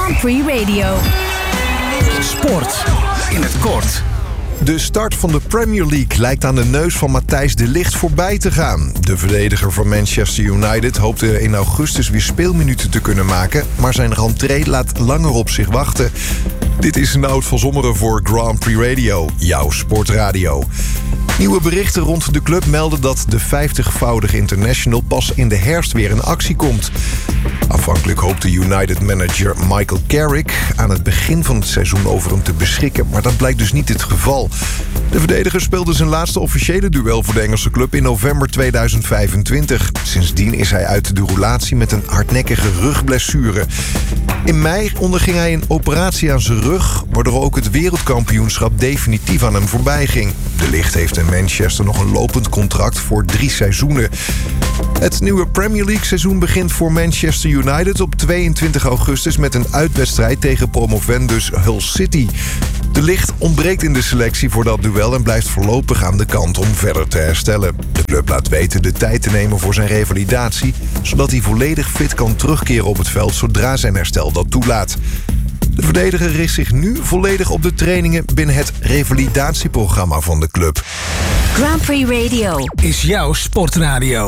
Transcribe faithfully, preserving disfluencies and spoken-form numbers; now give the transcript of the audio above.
Grand Prix Radio. Sport in het kort. De start van de Premier League lijkt aan de neus van Matthijs de Ligt voorbij te gaan. De verdediger van Manchester United hoopte in augustus weer speelminuten te kunnen maken, maar zijn rentree laat langer op zich wachten. Dit is Nout van Zommeren voor Grand Prix Radio, jouw sportradio. Nieuwe berichten rond de club melden dat de vijftigvoudige international pas in de herfst weer in actie komt. Aanvankelijk hoopte United-manager Michael Carrick aan het begin van het seizoen over hem te beschikken, maar dat blijkt dus niet het geval. De verdediger speelde zijn laatste officiële duel voor de Engelse club in november tweeduizend vijfentwintig. Sindsdien is hij uit de roulatie met een hardnekkige rugblessure. In mei onderging hij een operatie aan zijn rug, waardoor ook het wereldkampioenschap definitief aan hem voorbij ging. De Ligt heeft in Manchester nog een lopend contract voor drie seizoenen. Het nieuwe Premier League seizoen begint voor Manchester United op tweeëntwintig augustus met een uitwedstrijd tegen promovendus Hull City. De Ligt ontbreekt in de selectie voor dat duel en blijft voorlopig aan de kant om verder te herstellen. De club laat weten de tijd te nemen voor zijn revalidatie, zodat hij volledig fit kan terugkeren op het veld zodra zijn herstel dat toelaat. De verdediger richt zich nu volledig op de trainingen binnen het revalidatieprogramma van de club. Grand Prix Radio Is jouw sportradio.